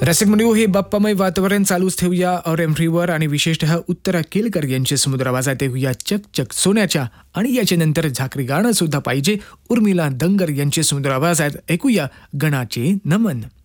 रसिक म्हणू हे बाप्पामय वातावरण चालूच ठेवूया RM रिव्हर आणि विशेषतः उत्तरा केलकर यांचे समुद्र आवाजात ऐकूया चक चक सोन्याच्या आणि याच्या नंतर झाकरी गाणं सुद्धा पाहिजे उर्मिला दंगर यांचे समुद्र आवाजात ऐकूया गणाचे नमन.